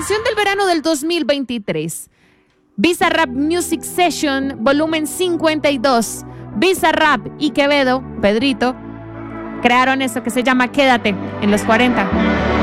canción del verano del 2023. Bizarrap Music Session, volumen 52. Bizarrap y Quevedo, Pedrito, crearon eso que se llama Quédate en los 40.